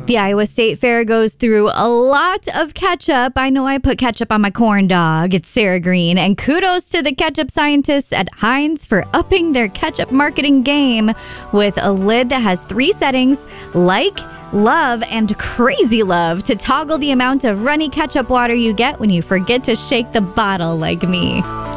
The Iowa State Fair goes through a lot of ketchup. I know I put ketchup on my corn dog. It's Sarah Green. And kudos to the ketchup scientists at Heinz for upping their ketchup marketing game with a lid that has 3 settings: like, love, and crazy love to toggle the amount of runny ketchup water you get when you forget to shake the bottle like me.